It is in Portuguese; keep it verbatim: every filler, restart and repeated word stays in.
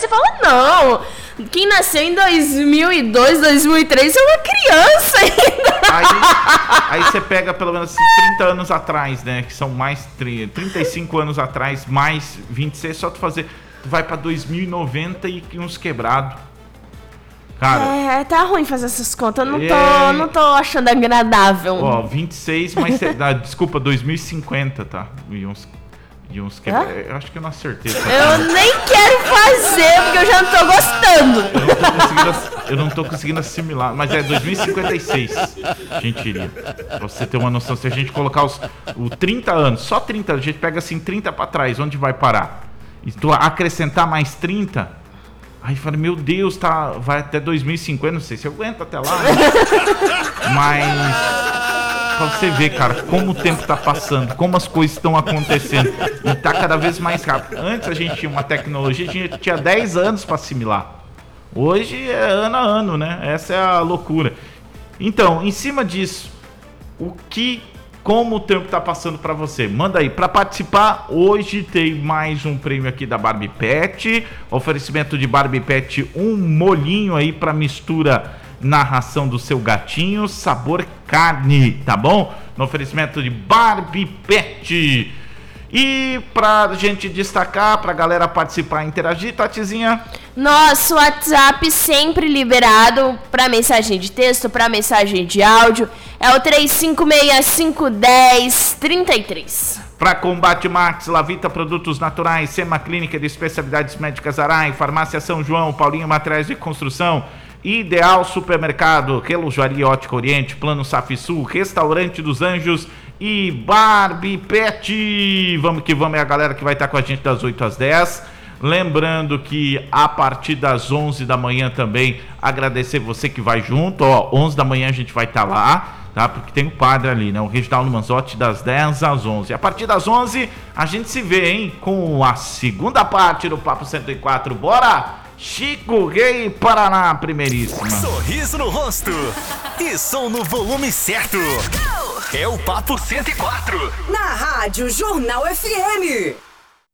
você fala, não, quem nasceu em dois mil e dois, dois mil e três é uma criança ainda. Aí, aí você pega pelo menos assim, trinta anos atrás, né? Que são mais trinta e cinco anos atrás, mais vinte e seis, só tu fazer. Tu vai pra dois mil e noventa e uns quebrados. Cara. É, tá ruim fazer essas contas. Eu não, é... tô, não tô achando agradável. Ó, vinte e seis, mas. ah, desculpa, dois mil e cinquenta, tá? E uns. E uns quebrados. Eu acho que eu não acertei. Eu nem quero fazer, porque eu já não tô gostando. Eu não tô conseguindo, eu não tô conseguindo assimilar. Mas é dois mil e cinquenta e seis, a gente iria. Pra você ter uma noção, se a gente colocar os, os trinta anos, só trinta, a gente pega assim trinta pra trás, onde vai parar? E tu acrescentar mais trinta, aí fala, meu Deus, tá, vai até dois mil e cinquenta, não sei se eu aguento até lá. Né? Mas pra você ver, cara, como o tempo tá passando, como as coisas estão acontecendo. E tá cada vez mais rápido. Antes a gente tinha uma tecnologia, a gente tinha dez anos pra assimilar. Hoje é ano a ano, né? Essa é a loucura. Então, em cima disso, o que, como o tempo tá passando pra você? Manda aí. Pra participar, hoje tem mais um prêmio aqui da Barbie Pet. Oferecimento de Barbie Pet, um molhinho aí pra mistura na ração do seu gatinho, sabor carne, tá bom? No oferecimento de Barbie Pet. E pra gente destacar, pra galera participar e interagir, Tatizinha? Nosso WhatsApp sempre liberado pra mensagem de texto, pra mensagem de áudio. É o três cinco seis, cinco um zero, três três. Para Combate Max, Lavita Produtos Naturais, Sema Clínica de Especialidades Médicas Arai, Farmácia São João, Paulinho Materiais de Construção, Ideal Supermercado, Relojaria Ótica Oriente, Plano Safisul, Restaurante dos Anjos e Barbie Pet. Vamos que vamos, é a galera que vai estar com a gente das oito às dez. Lembrando que a partir das onze da manhã também, agradecer você que vai junto, ó, onze da manhã a gente vai estar lá, tá? Porque tem o padre ali, né? O Reginaldo Manzotti, das dez às onze. A partir das onze, a gente se vê, hein? Com a segunda parte do Papo cento e quatro. Bora! Chico Rei Paraná, primeiríssima. Sorriso no rosto e som no volume certo. É o Papo cento e quatro. Na Rádio Jornal F M.